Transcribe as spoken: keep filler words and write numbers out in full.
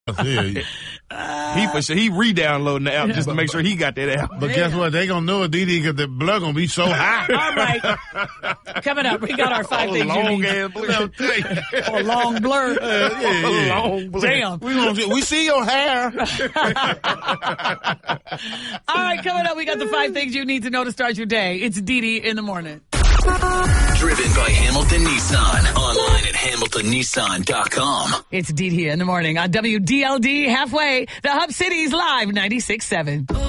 Yeah. Uh, he for sure, he re-downloading the app just to make sure he got that app. But guess what? They gonna know it, D D, because the blood gonna be so high. All right. Coming up, we got our five Oh, things you long need. ass blur. Or long blur. Uh, yeah, yeah. Long blur. Damn. We, gonna see, we see your hair. All right, coming up, we got the five things you need to know to start your day. It's Dee Dee in the morning. Driven by Hamilton Nissan. Online at hamilton nissan dot com. It's Dee Dee in the morning on W D L D Halfway, the Hub City's Live ninety-six point seven.